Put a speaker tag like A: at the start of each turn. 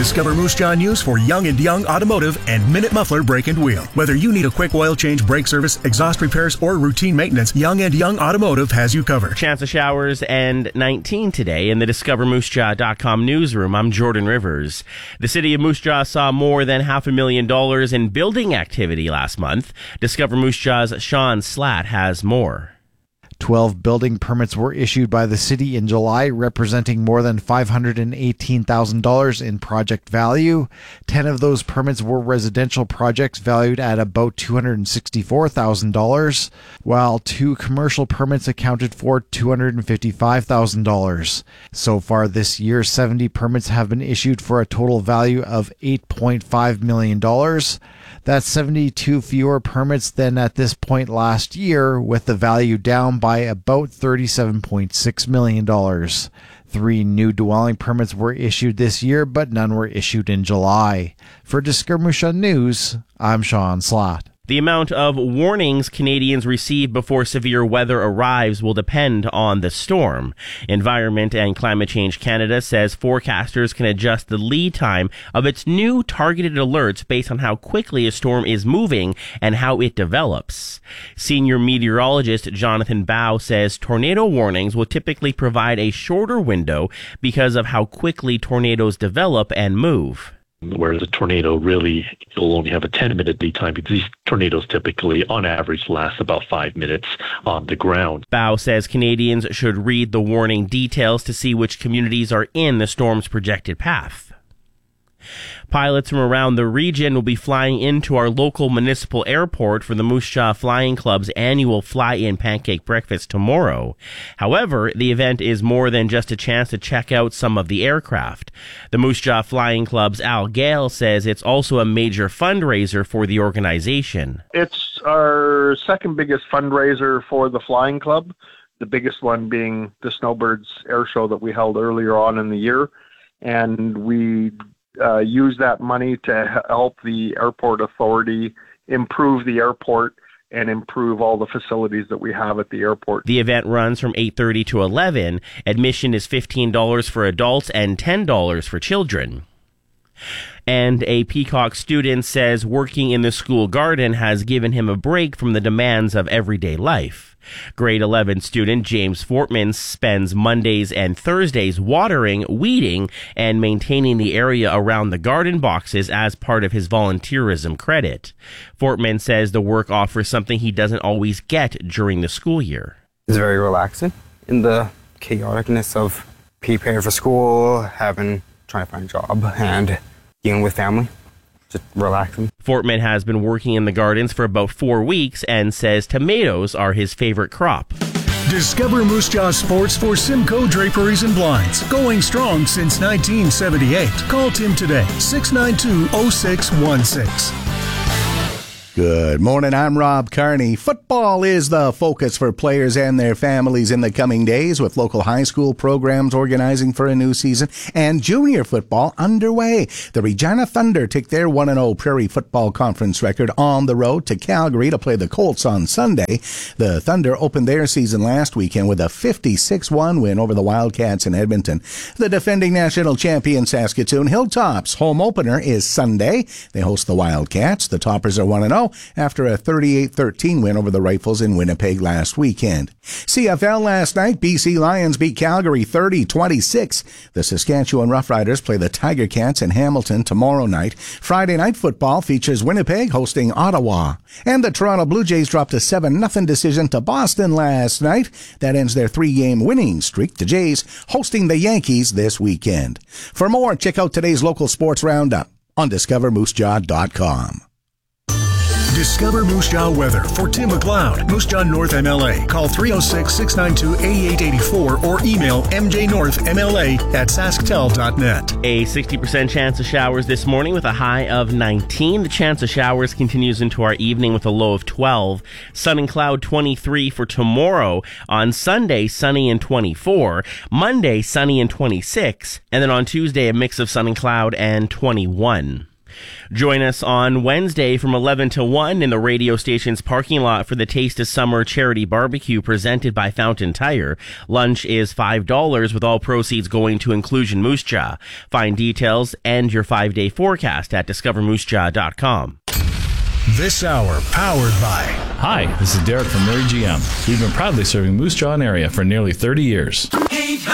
A: Discover Moose Jaw News for Young and Young Automotive and Minute Muffler Brake and Wheel. Whether you need a quick oil change, brake service, exhaust repairs, or routine maintenance, Young and Young Automotive has you covered.
B: Chance of showers and 19 today in the DiscoverMooseJaw.com newsroom. I'm Jordan Rivers. The city of Moose Jaw saw more than $500,000 in building activity last month. Discover Moose Jaw's Sean Slatt has more.
C: 12 building permits were issued by the city in July, representing more than $518,000 in project value. 10 of those permits were residential projects valued at about $264,000, while 2 commercial permits accounted for $255,000. So far this year, 70 permits have been issued for a total value of $8.5 million. That's 72 fewer permits than at this point last year, with the value down by about $37.6 million. 3 new dwelling permits were issued this year, but none were issued in July. For Discover Moose Jaw News, I'm Sean Slatt.
B: The amount of warnings Canadians receive before severe weather arrives will depend on the storm. Environment and Climate Change Canada says forecasters can adjust the lead time of its new targeted alerts based on how quickly a storm is moving and how it develops. Senior meteorologist Jonathan Bao says tornado warnings will typically provide a shorter window because of how quickly tornadoes develop and move.
D: Whereas a tornado really, you'll only have a 10-minute lead time because these tornadoes typically, on average, last about 5 minutes on the ground.
B: Bao says Canadians should read the warning details to see which communities are in the storm's projected path. Pilots from around the region will be flying into our local municipal airport for the Moose Jaw Flying Club's annual Fly-In Pancake Breakfast tomorrow. However, the event is more than just a chance to check out some of the aircraft. The Moose Jaw Flying Club's Al Gale says it's also a major fundraiser for the organization.
E: It's our second biggest fundraiser for the Flying Club, the biggest one being the Snowbirds Air Show that we held earlier on in the year. And we use that money to help the airport authority improve the airport and improve all the facilities that we have at the airport.
B: The event runs from 8:30 to 11. Admission is $15 for adults and $10 for children. And a Peacock student says working in the school garden has given him a break from the demands of everyday life. Grade 11 student James Fortman spends Mondays and Thursdays watering, weeding, and maintaining the area around the garden boxes as part of his volunteerism credit. Fortman says the work offers something he doesn't always get during the school year.
F: It's very relaxing in the chaoticness of preparing for school, trying to find a job, and dealing with family. Just relaxing.
B: Fortman has been working in the gardens for about 4 weeks and says tomatoes are his favorite crop.
A: Discover Moose Jaw Sports for Simcoe Draperies and Blinds. Going strong since 1978. Call Tim today, 692-0616.
G: Good morning, I'm Rob Carney. Football is the focus for players and their families in the coming days, with local high school programs organizing for a new season and junior football underway. The Regina Thunder take their 1-0 Prairie Football Conference record on the road to Calgary to play the Colts on Sunday. The Thunder opened their season last weekend with a 56-1 win over the Wildcats in Edmonton. The defending national champion Saskatoon Hilltops home opener is Sunday. They host the Wildcats. The Toppers are 1-0. After a 38-13 win over the Rifles in Winnipeg last weekend. CFL last night, BC Lions beat Calgary 30-26. The Saskatchewan Roughriders play the Tiger Cats in Hamilton tomorrow night. Friday night football features Winnipeg hosting Ottawa. And the Toronto Blue Jays dropped a 7-0 decision to Boston last night. That ends their 3-game winning streak. The Jays hosting the Yankees this weekend. For more, check out today's local sports roundup on DiscoverMooseJaw.com.
A: Discover Moose Jaw weather for Tim McLeod, Moose Jaw North MLA. Call 306-692-8884 or email mjnorthmla@sasktel.net.
B: A 60% chance of showers this morning with a high of 19. The chance of showers continues into our evening with a low of 12. Sun and cloud 23 for tomorrow. On Sunday, sunny and 24. Monday, sunny and 26. And then on Tuesday, a mix of sun and cloud and 21. Join us on Wednesday from 11 to 1 in the radio station's parking lot for the Taste of Summer charity barbecue presented by Fountain Tire. Lunch is $5 with all proceeds going to Inclusion Moose Jaw. Find details and your 5-day forecast at discovermoosejaw.com.
A: This hour powered by...
H: Hi, this is Derek from Murray GM. We've been proudly serving Moose Jaw area for nearly 30 years.